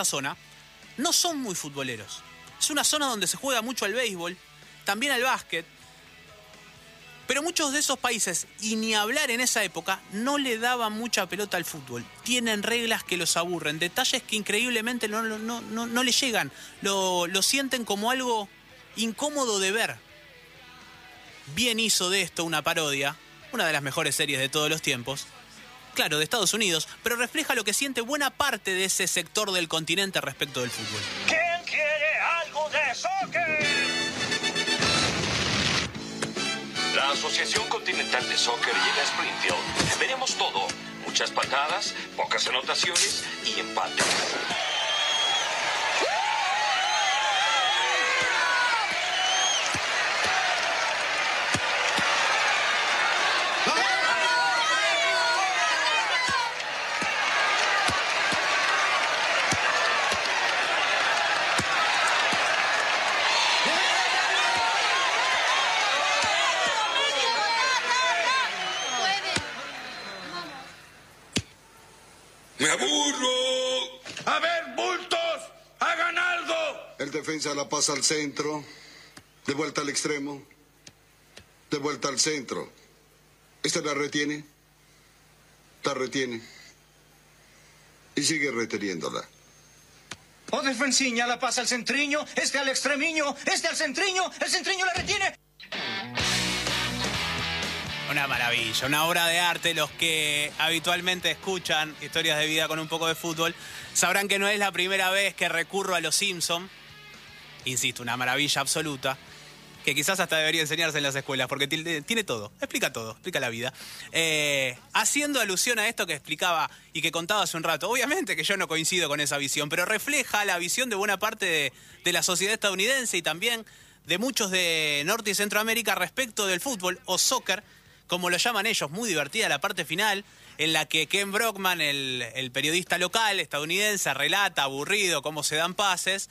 zona no son muy futboleros. Es una zona donde se juega mucho al béisbol, también al básquet, pero muchos de esos países, y ni hablar en esa época, no le daban mucha pelota al fútbol. Tienen reglas que los aburren, detalles que increíblemente no le llegan, lo sienten como algo incómodo de ver. Bien hizo de esto una parodia, una de las mejores series de todos los tiempos, claro, de Estados Unidos, pero refleja lo que siente buena parte de ese sector del continente respecto del fútbol. ¿Quién quiere algo de soccer? La Asociación Continental de Soccer llega a Springfield. Veremos todo. Muchas patadas, pocas anotaciones y empate. ¡Me aburro! ¡A ver, bultos! ¡Hagan algo! El defensa la pasa al centro, de vuelta al extremo, de vuelta al centro. Esta la retiene, y sigue reteniéndola. O defensiña la pasa al centriño, este al extremiño, este al centriño, el centriño la retiene. Una maravilla, una obra de arte. Los que habitualmente escuchan historias de vida con un poco de fútbol sabrán que no es la primera vez que recurro a Los Simpson. Insisto, una maravilla absoluta, que quizás hasta debería enseñarse en las escuelas, porque tiene todo, explica la vida. Haciendo alusión a esto que explicaba y que contaba hace un rato, obviamente que yo no coincido con esa visión, pero refleja la visión de buena parte de la sociedad estadounidense y también de muchos de Norte y Centroamérica respecto del fútbol o soccer, como lo llaman ellos. Muy divertida la parte final, en la que Ken Brockman, el periodista local estadounidense, relata aburrido cómo se dan pases,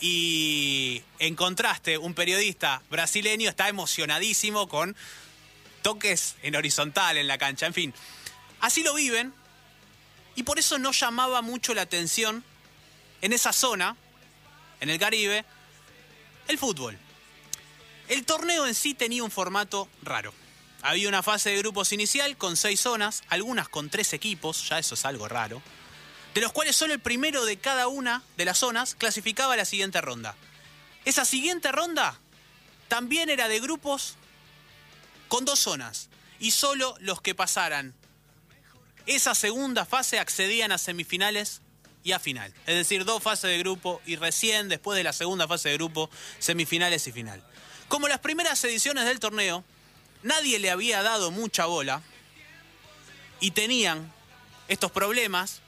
y en contraste un periodista brasileño está emocionadísimo con toques en horizontal en la cancha. En fin, así lo viven, y por eso no llamaba mucho la atención en esa zona, en el Caribe, el fútbol. El torneo en sí tenía un formato raro. Había una fase de grupos inicial con 6 zonas, algunas con 3 equipos, ya eso es algo raro, de los cuales solo el primero de cada una de las zonas clasificaba a la siguiente ronda. Esa siguiente ronda también era de grupos con 2 zonas, y solo los que pasaran esa segunda fase accedían a semifinales y a final. Es decir, 2 fases de grupo y recién después de la segunda fase de grupo, semifinales y final. Como las primeras ediciones del torneo nadie le había dado mucha bola y tenían estos problemas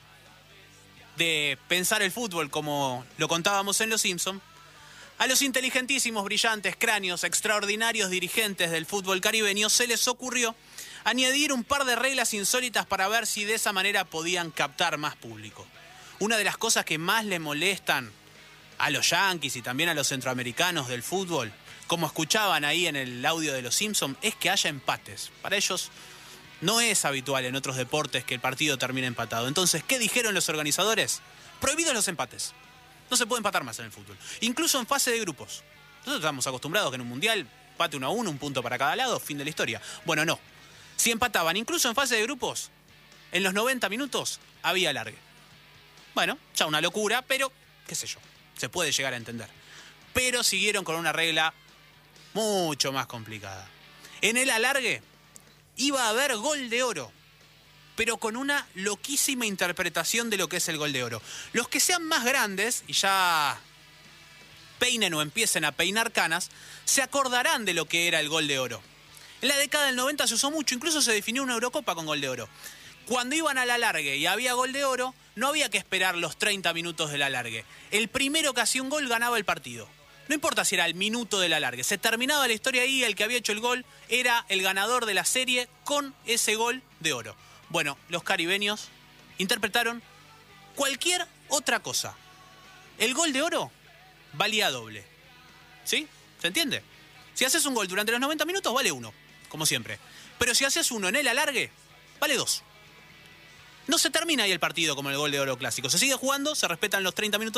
de pensar el fútbol como lo contábamos en Los Simpson, a los inteligentísimos, brillantes, cráneos, extraordinarios dirigentes del fútbol caribeño se les ocurrió añadir un par de reglas insólitas para ver si de esa manera podían captar más público. Una de las cosas que más le molestan a los yanquis y también a los centroamericanos del fútbol, como escuchaban ahí en el audio de Los Simpson, es que haya empates. Para ellos no es habitual en otros deportes que el partido termine empatado. Entonces, ¿qué dijeron los organizadores? Prohibidos los empates. No se puede empatar más en el fútbol. Incluso en fase de grupos. Nosotros estamos acostumbrados que en un mundial empate 1-1, un punto para cada lado, fin de la historia. Bueno, no. Si empataban, incluso en fase de grupos, en los 90 minutos había alargue. Bueno, ya una locura, pero qué sé yo, se puede llegar a entender. Pero siguieron con una regla mucho más complicada. En el alargue iba a haber gol de oro, pero con una loquísima interpretación de lo que es el gol de oro. Los que sean más grandes y ya peinen o empiecen a peinar canas, se acordarán de lo que era el gol de oro. En la década del 90 se usó mucho, incluso se definió una Eurocopa con gol de oro. Cuando iban al alargue y había gol de oro, no había que esperar los 30 minutos del alargue. El primero que hacía un gol ganaba el partido. No importa si era el minuto del alargue, se terminaba la historia ahí, el que había hecho el gol era el ganador de la serie con ese gol de oro. Bueno, los caribeños interpretaron cualquier otra cosa. El gol de oro valía doble. ¿Sí? ¿Se entiende? Si haces un gol durante los 90 minutos, vale 1, como siempre. Pero si haces uno en el alargue, vale 2. No se termina ahí el partido como en el gol de oro clásico. Se sigue jugando, se respetan los 30 minutos